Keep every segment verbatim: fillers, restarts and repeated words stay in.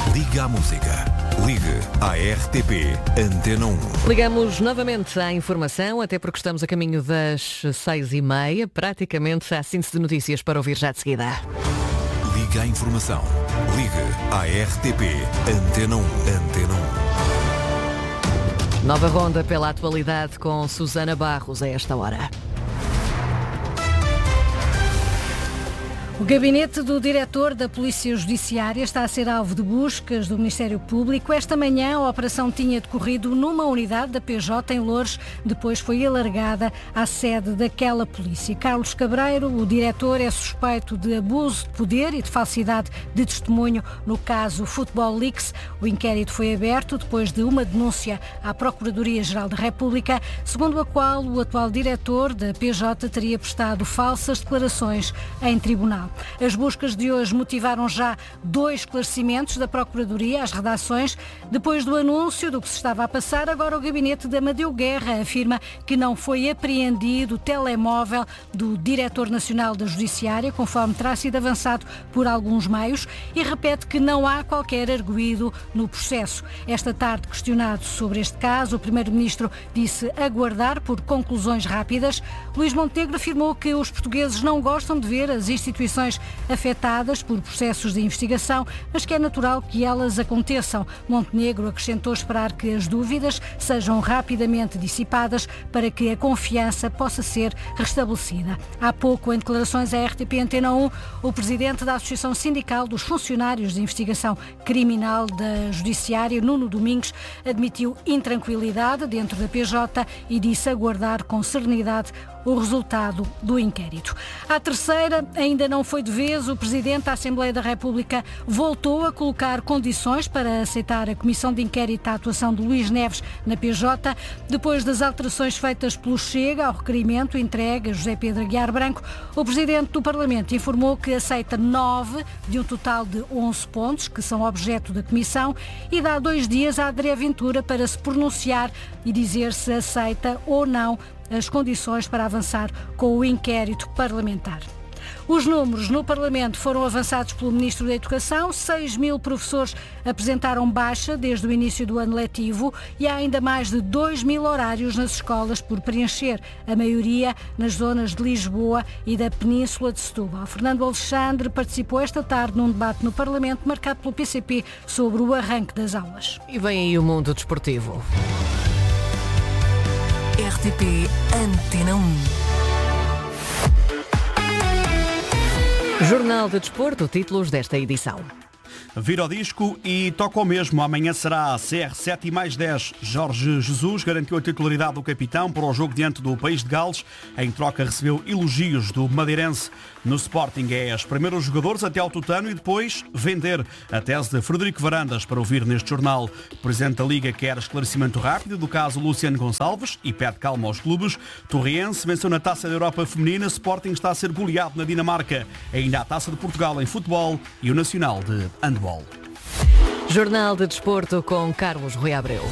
Liga à música. Ligue à R T P Antena um. Ligamos novamente à informação, até porque estamos a caminho das seis e meia, praticamente a síntese de notícias para ouvir já de seguida. Liga à informação. Ligue à R T P Antena um. Antena um. Nova ronda pela atualidade com Susana Barros a esta hora. O gabinete do diretor da Polícia Judiciária está a ser alvo de buscas do Ministério Público. Esta manhã a operação tinha decorrido numa unidade da P J em Loures, depois foi alargada à sede daquela polícia. Carlos Cabreiro, o diretor, é suspeito de abuso de poder e de falsidade de testemunho no caso Football Leaks. O inquérito foi aberto depois de uma denúncia à Procuradoria-Geral da República, segundo a qual o atual diretor da P J teria prestado falsas declarações em tribunal. As buscas de hoje motivaram já dois esclarecimentos da Procuradoria às redações. Depois do anúncio do que se estava a passar, agora o gabinete de Amadeu Guerra afirma que não foi apreendido o telemóvel do Diretor Nacional da Judiciária, conforme terá sido avançado por alguns meios, e repete que não há qualquer arguido no processo. Esta tarde, questionado sobre este caso, o Primeiro-Ministro disse aguardar por conclusões rápidas. Luís Montenegro afirmou que os portugueses não gostam de ver as instituições afetadas por processos de investigação, mas que é natural que elas aconteçam. Montenegro acrescentou esperar que as dúvidas sejam rapidamente dissipadas para que a confiança possa ser restabelecida. Há pouco, em declarações à R T P Antena um, o presidente da Associação Sindical dos Funcionários de Investigação Criminal da Judiciária, Nuno Domingos, admitiu intranquilidade dentro da P J e disse aguardar com serenidade o resultado do inquérito. À terceira, ainda não foi de vez, o Presidente da Assembleia da República voltou a colocar condições para aceitar a Comissão de Inquérito à atuação de Luís Neves na P J. Depois das alterações feitas pelo Chega ao requerimento entregue a José Pedro Aguiar Branco, o Presidente do Parlamento informou que aceita nove de um total de onze pontos que são objeto da Comissão e dá dois dias à André Ventura para se pronunciar e dizer se aceita ou não as condições para avançar com o inquérito parlamentar. Os números no Parlamento foram avançados pelo Ministro da Educação. seis mil professores apresentaram baixa desde o início do ano letivo e há ainda mais de dois mil horários nas escolas por preencher, a maioria nas zonas de Lisboa e da Península de Setúbal. Fernando Alexandre participou esta tarde num debate no Parlamento marcado pelo P C P sobre o arranque das aulas. E vem aí o mundo desportivo. R T P Antena um. Jornal de Desporto, títulos desta edição. Vira o disco e toca o mesmo. Amanhã será a C R sete e mais dez. Jorge Jesus garantiu a titularidade do capitão para o jogo diante do País de Gales. Em troca recebeu elogios do madeirense. No Sporting é as primeiros jogadores até ao tutano e depois vender. A tese de Frederico Varandas para ouvir neste jornal. O Presidente da Liga quer esclarecimento rápido do caso Luciano Gonçalves e pede calma aos clubes. Torriense venceu na Taça da Europa Feminina. Sporting está a ser goleado na Dinamarca. Ainda a Taça de Portugal em futebol e o Nacional de handball. Jornal de Desporto com Carlos Rui Abreu.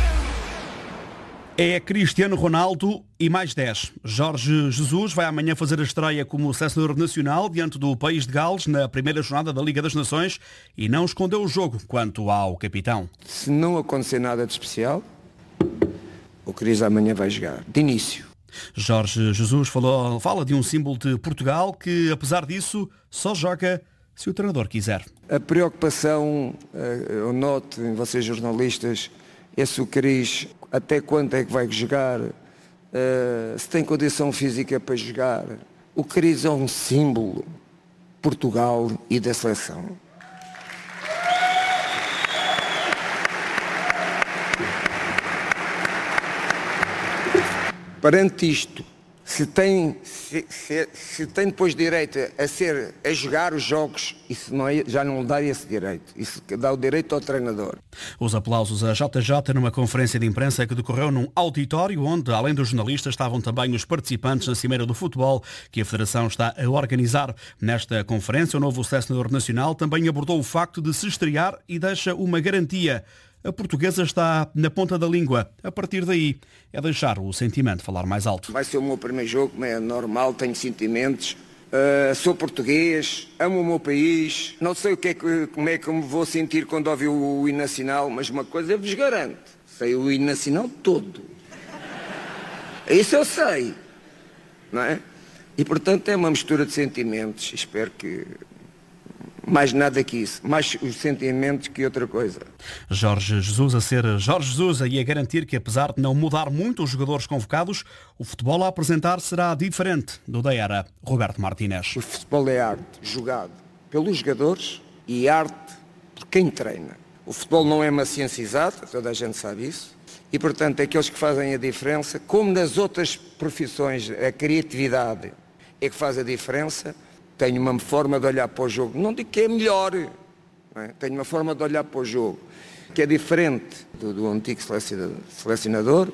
É Cristiano Ronaldo e mais dez. Jorge Jesus vai amanhã fazer a estreia como selecionador nacional diante do País de Gales na primeira jornada da Liga das Nações e não escondeu o jogo quanto ao capitão. Se não acontecer nada de especial, o Cris amanhã vai jogar, de início. Jorge Jesus falou, fala de um símbolo de Portugal que, apesar disso, só joga se o treinador quiser. A preocupação, eu noto em vocês jornalistas, é se o Cris até quando é que vai jogar, se tem condição física para jogar. O Cris é um símbolo de Portugal e da seleção. Perante isto, se tem, se, se, se tem depois direito a, ser, a jogar os jogos, isso não é, já não dá esse direito. Isso dá o direito ao treinador. Os aplausos a J J numa conferência de imprensa que decorreu num auditório onde, além dos jornalistas, estavam também os participantes na Cimeira do Futebol que a Federação está a organizar. Nesta conferência, o novo selecionador nacional também abordou o facto de se estrear e deixa uma garantia. A portuguesa está na ponta da língua. A partir daí, é deixar o sentimento falar mais alto. Vai ser o meu primeiro jogo, como é normal, tenho sentimentos, Uh, sou português, amo o meu país, não sei o que é que, como é que eu me vou sentir quando ouvir o hino nacional, mas uma coisa eu vos garanto, sei o hino nacional todo. Isso eu sei, não é? E portanto é uma mistura de sentimentos, espero que mais nada que isso, mais os sentimentos que outra coisa. Jorge Jesus a ser Jorge Jesus e a garantir que, apesar de não mudar muito os jogadores convocados, o futebol a apresentar será diferente do da era Roberto Martínez. O futebol é arte, jogado pelos jogadores e arte por quem treina. O futebol não é uma ciência exata, toda a gente sabe isso, e portanto aqueles que fazem a diferença, como nas outras profissões, a criatividade é que faz a diferença. Tenho uma forma de olhar para o jogo, não digo que é melhor, não é? Tenho uma forma de olhar para o jogo que é diferente do, do antigo selecionador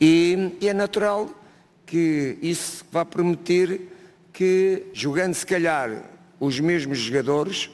e, e é natural que isso vá permitir que, jogando se calhar os mesmos jogadores,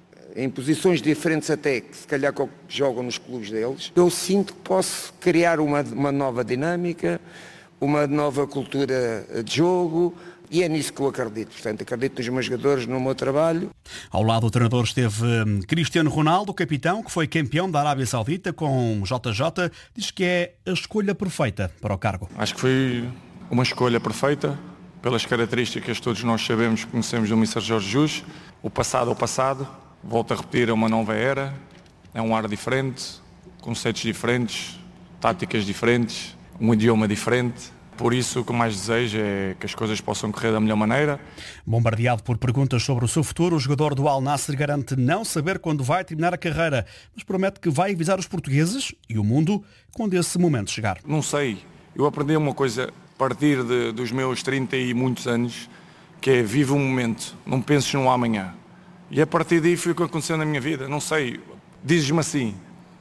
em posições diferentes até, que se calhar que jogam nos clubes deles, eu sinto que posso criar uma, uma nova dinâmica, uma nova cultura de jogo. E é nisso que eu acredito. Portanto, acredito nos meus jogadores, no meu trabalho. Ao lado do treinador esteve Cristiano Ronaldo, capitão, que foi campeão da Arábia Saudita com J J. Diz que é a escolha perfeita para o cargo. Acho que foi uma escolha perfeita, pelas características que todos nós sabemos, conhecemos do mister Jorge Jesus. O passado é o passado, volto a repetir, é uma nova era, é um ar diferente, conceitos diferentes, táticas diferentes, um idioma diferente. Por isso, o que mais desejo é que as coisas possam correr da melhor maneira. Bombardeado por perguntas sobre o seu futuro, o jogador do Al Nassr garante não saber quando vai terminar a carreira, mas promete que vai avisar os portugueses e o mundo quando esse momento chegar. Não sei. Eu aprendi uma coisa a partir de, dos meus trinta e muitos anos, que é vive um momento, não penses no amanhã. E a partir daí foi o que aconteceu na minha vida. Não sei. Dizes-me assim,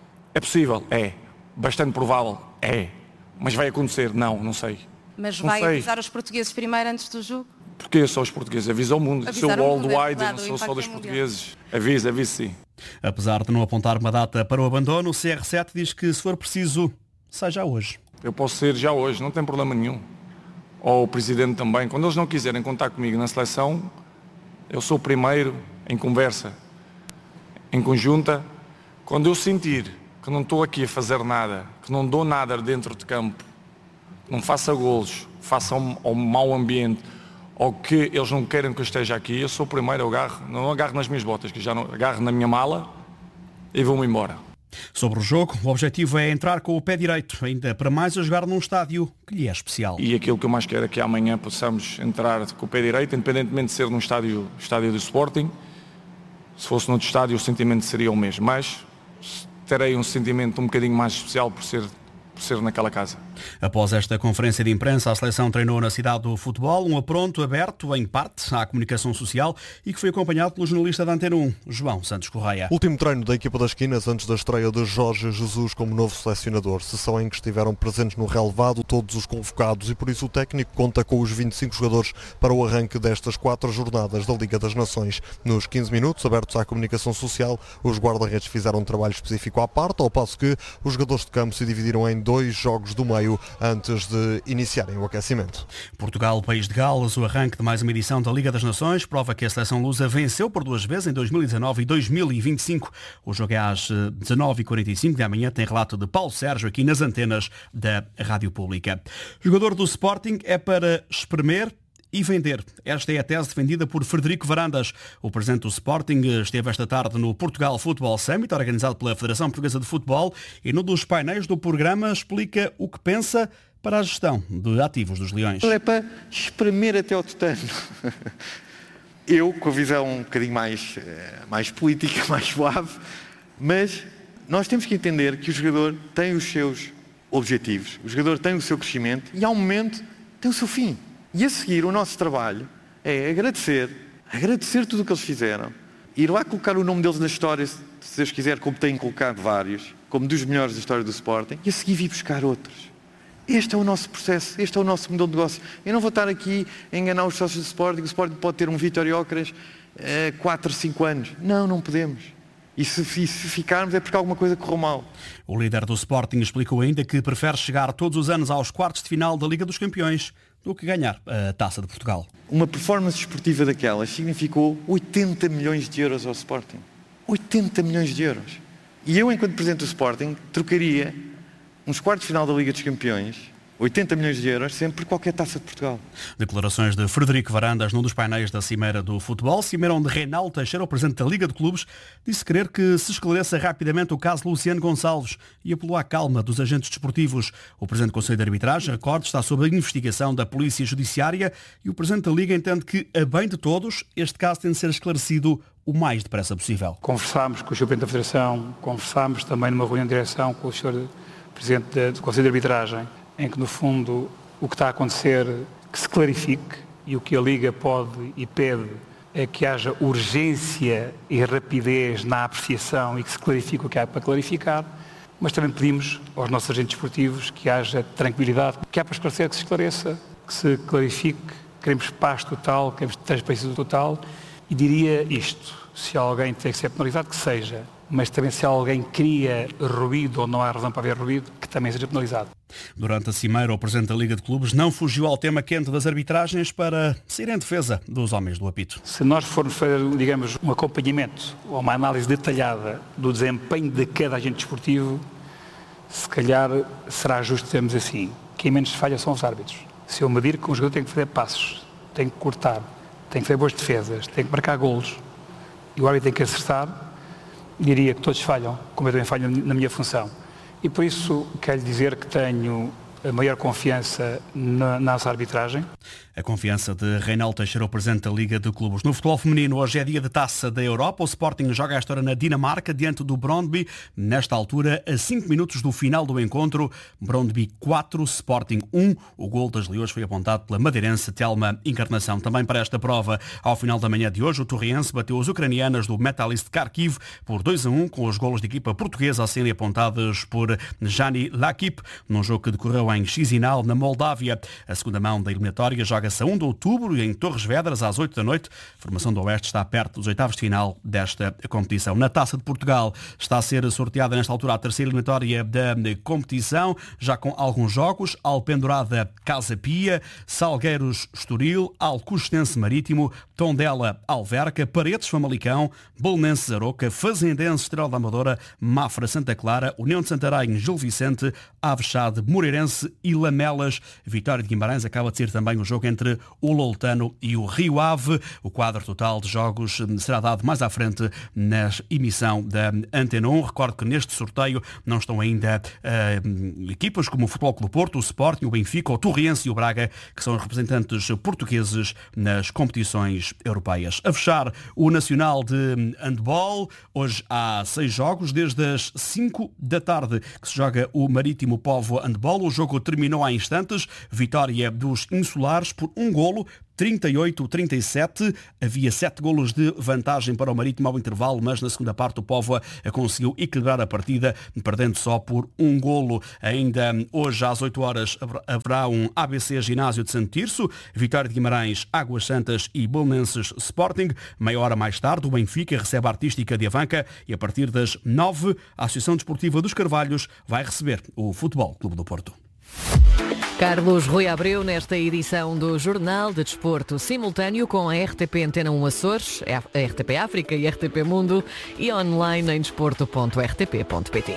é possível? É. Bastante provável? É. Mas vai acontecer? Não, não sei. Mas vai avisar os portugueses primeiro antes do jogo? Porque só os portugueses? Avisa o mundo. Sou worldwide, não sou só dos portugueses. Avisa, avisa sim. Apesar de não apontar uma data para o abandono, o C R sete diz que, se for preciso, seja hoje. Eu posso ser já hoje, não tem problema nenhum. Ou o Presidente também. Quando eles não quiserem contar comigo na seleção, eu sou o primeiro em conversa, em conjunta. Quando eu sentir que não estou aqui a fazer nada, que não dou nada dentro de campo, não faça golos, faça um, um mau ambiente, ou que eles não querem que eu esteja aqui, eu sou o primeiro, eu agarro, não agarro nas minhas botas, que já não agarro na minha mala e vou-me embora. Sobre o jogo, o objetivo é entrar com o pé direito, ainda para mais a jogar num estádio que lhe é especial. E aquilo que eu mais quero é que amanhã possamos entrar com o pé direito, independentemente de ser num estádio, estádio do Sporting. Se fosse noutro estádio o sentimento seria o mesmo, mas terei um sentimento um bocadinho mais especial por ser, por ser naquela casa. Após esta conferência de imprensa, a seleção treinou na cidade do futebol, um apronto aberto, em parte, à comunicação social e que foi acompanhado pelo jornalista da Antena um, João Santos Correia. Último treino da equipa das Quinas antes da estreia de Jorge Jesus como novo selecionador. Sessão em que estiveram presentes no relevado todos os convocados e por isso o técnico conta com os vinte e cinco jogadores para o arranque destas quatro jornadas da Liga das Nações. Nos quinze minutos abertos à comunicação social, os guarda-redes fizeram um trabalho específico à parte, ao passo que os jogadores de campo se dividiram em dois jogos do meio antes de iniciarem o aquecimento. Portugal, País de Gales, o arranque de mais uma edição da Liga das Nações, prova que a seleção lusa venceu por duas vezes em dois mil e dezanove e dois mil e vinte e cinco. O jogo é às dezanove e quarenta e cinco da manhã, tem relato de Paulo Sérgio aqui nas antenas da Rádio Pública. O jogador do Sporting é para espremer e vender. Esta é a tese defendida por Frederico Varandas. O presidente do Sporting esteve esta tarde no Portugal Football Summit, organizado pela Federação Portuguesa de Futebol, e num dos painéis do programa explica o que pensa para a gestão de ativos dos Leões. É para espremer até ao tutano. Eu, com a visão um bocadinho mais, mais política, mais suave, mas nós temos que entender que o jogador tem os seus objetivos, o jogador tem o seu crescimento e, ao momento, tem o seu fim. E a seguir, o nosso trabalho é agradecer, agradecer tudo o que eles fizeram, ir lá colocar o nome deles na história, se Deus quiser, como têm colocado vários, como dos melhores da história do Sporting, e a seguir vir buscar outros. Este é o nosso processo, este é o nosso modelo de negócio. Eu não vou estar aqui a enganar os sócios do Sporting, o Sporting pode ter um Vítor Jóqueres uh, quatro, cinco anos. Não, não podemos. E se, e se ficarmos é porque alguma coisa correu mal. O líder do Sporting explicou ainda que prefere chegar todos os anos aos quartos de final da Liga dos Campeões do que ganhar a Taça de Portugal. Uma performance esportiva daquelas significou oitenta milhões de euros ao Sporting. oitenta milhões de euros. E eu, enquanto presidente do Sporting, trocaria uns quartos de final da Liga dos Campeões, oitenta milhões de euros, sempre por qualquer Taça de Portugal. Declarações de Frederico Varandas num dos painéis da Cimeira do Futebol. Cimeira onde Reinaldo Teixeira, o presidente da Liga de Clubes, disse querer que se esclareça rapidamente o caso de Luciano Gonçalves e apelou à calma dos agentes desportivos. O presidente do Conselho de Arbitragem, recorde, está sob a investigação da Polícia Judiciária e o presidente da Liga entende que, a bem de todos, este caso tem de ser esclarecido o mais depressa possível. Conversámos com o senhor Presidente da Federação, conversámos também numa reunião de direção com o senhor Presidente do Conselho de Arbitragem, em que, no fundo, o que está a acontecer que se clarifique e o que a Liga pode e pede é que haja urgência e rapidez na apreciação e que se clarifique o que há para clarificar, mas também pedimos aos nossos agentes esportivos que haja tranquilidade, que há para esclarecer, que se esclareça, que se clarifique, queremos paz total, queremos transparência total e diria isto, se alguém tem que ser penalizado, que seja, mas também se alguém cria ruído ou não há razão para haver ruído, que também seja penalizado. Durante a Cimeira, o presidente da Liga de Clubes não fugiu ao tema quente das arbitragens para sair em defesa dos homens do apito. Se nós formos fazer, digamos, um acompanhamento ou uma análise detalhada do desempenho de cada agente desportivo, se calhar será justo dizermos assim, quem menos falha são os árbitros. Se eu medir que um jogador tem que fazer passos, tem que cortar, tem que fazer boas defesas, tem que marcar golos e o árbitro tem que acertar, diria que todos falham, como eu também falho na minha função. E por isso quero dizer que tenho a maior confiança na nossa arbitragem. A confiança de Reinaldo Teixeira, o presidente da Liga de Clubes. No futebol feminino, hoje é dia de Taça da Europa. O Sporting joga esta hora na Dinamarca, diante do Brøndby. Nesta altura, a cinco minutos do final do encontro, Brøndby quatro, Sporting um. O gol das Leões foi apontado pela madeirense Telma Encarnação. Também para esta prova, ao final da manhã de hoje, o Torriense bateu as ucranianas do Metalist Kharkiv por dois a um, com os golos de equipa portuguesa a serem apontados por Jani Lakip, num jogo que decorreu em Chisinau, na Moldávia. A segunda mão da eliminatória joga-se a um de outubro e em Torres Vedras, às oito da noite. A formação do Oeste está perto dos oitavos de final desta competição. Na Taça de Portugal está a ser sorteada nesta altura a terceira eliminatória da competição, já com alguns jogos: Alpendurada Casa Pia, Salgueiros Estoril, Alcostense Marítimo, Tondela Alverca, Paredes Famalicão, Bolonenses Aroca, Fazendense Estrela da Amadora, Mafra Santa Clara, União de Santarém Gil Vicente, Avexade Moreirense e Lamelas. Vitória de Guimarães. Acaba de ser também o jogo entre o Loutano e o Rio Ave. O quadro total de jogos será dado mais à frente na emissão da Antena um. Recordo que neste sorteio não estão ainda uh, equipas como o Futebol Clube do Porto, o Sporting, o Benfica, o Torriense e o Braga, que são os representantes portugueses nas competições europeias. A fechar, o Nacional de Handball. Hoje há seis jogos, desde as cinco da tarde que se joga o Marítimo Póvoa Handball. O jogo terminou há instantes. Vitória dos insulares por um golo, trinta e oito a trinta e sete. Havia sete golos de vantagem para o Marítimo ao intervalo, mas na segunda parte o Póvoa conseguiu equilibrar a partida, perdendo só por um golo. Ainda hoje às oito horas haverá um A B C Ginásio de Santo Tirso, Vitória de Guimarães, Águas Santas e Bolonenses Sporting. Meia hora mais tarde o Benfica recebe a Artística de Avanca e a partir das nove a Associação Desportiva dos Carvalhos vai receber o Futebol Clube do Porto. Carlos Rui Abreu nesta edição do Jornal de Desporto, simultâneo com a R T P Antena um Açores, a R T P África e a R T P Mundo e online em desporto ponto r t p ponto p t.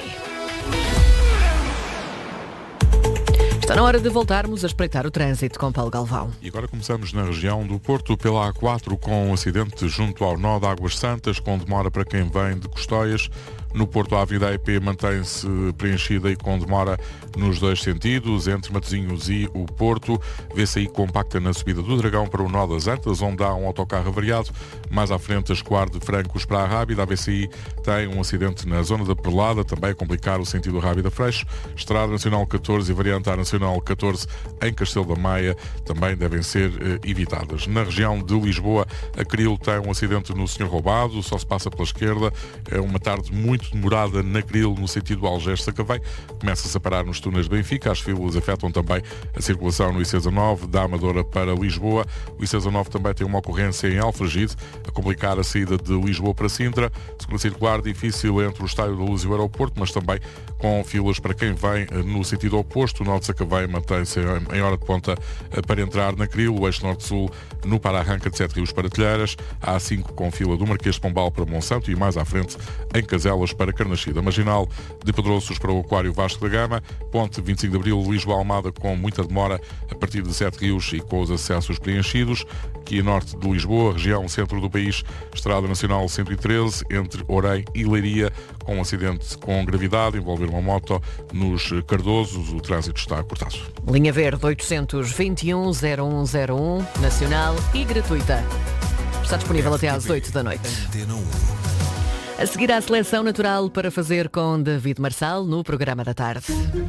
Está na hora de voltarmos a espreitar o trânsito com Paulo Galvão. E agora começamos na região do Porto, pela A quatro, com um acidente junto ao nó de Águas Santas, com demora para quem vem de Custóias. No Porto, a Avenida E P mantém-se preenchida e com demora nos dois sentidos, entre Matosinhos e o Porto. Vê-se aí compacta na subida do Dragão para o nó das Antas, onde há um autocarro avariado. Mais à frente, a Escoar de Francos para a Rábida. A V C I tem um acidente na zona da Perlada, também a complicar o sentido Rábida-Freixo. Estrada Nacional catorze e variante A Nacional catorze em Castelo da Maia também devem ser eh, evitadas. Na região de Lisboa, a Cril tem um acidente no Senhor Roubado, só se passa pela esquerda. É uma tarde muito muito demorada na Cril, no sentido Algés-Sacavém. Começa-se a parar nos túneis de Benfica. As filas afetam também a circulação no I C dezanove, da Amadora para Lisboa. O I C dezanove também tem uma ocorrência em Alfragide, a complicar a saída de Lisboa para Sintra. Segunda circular difícil entre o Estádio da Luz e o aeroporto, mas também com filas para quem vem no sentido oposto. O Norte de Sacavém mantém-se em hora de ponta para entrar na Cril. O eixo Norte-Sul no para-arranca de Sete Rios para Telheiras. A A cinco com fila do Marquês de Pombal para Monsanto e mais à frente em Caselas para Carnaxide. A Marginal de Pedroços para o Aquário Vasco da Gama. Ponte vinte e cinco de Abril, Lisboa Almada, com muita demora a partir de Sete Rios e com os acessos preenchidos. Aqui a norte de Lisboa, região centro do país, Estrada Nacional cento e treze, entre Orem e Leiria, com um acidente com gravidade, envolver uma moto nos Cardosos. O trânsito está cortado. Linha Verde oitocentos e vinte e um, zero um zero um, nacional e gratuita. Está disponível até às oito da noite. A seguir à seleção natural para fazer com David Marçal no programa da tarde.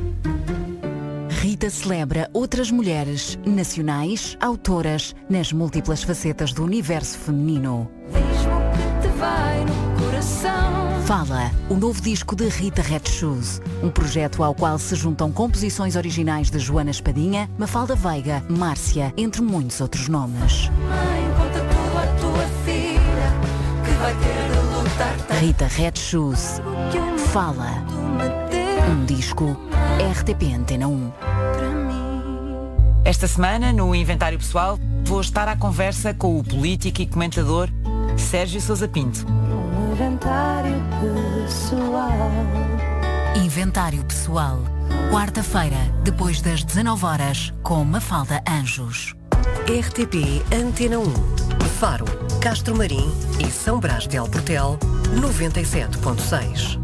Rita celebra outras mulheres nacionais, autoras, nas múltiplas facetas do universo feminino. Fala, o novo disco de Rita Red Shoes, um projeto ao qual se juntam composições originais de Joana Espadinha, Mafalda Veiga, Márcia, entre muitos outros nomes. Rita Red Shoes. Fala. Um disco R T P Antena um. Esta semana, no Inventário Pessoal, vou estar à conversa com o político e comentador Sérgio Sousa Pinto. Inventário Pessoal. Inventário Pessoal. Quarta-feira, depois das dezanove horas, com Mafalda Anjos. R T P Antena um. Faro, Castro Marim e São Brás de Alportel, noventa e sete ponto seis.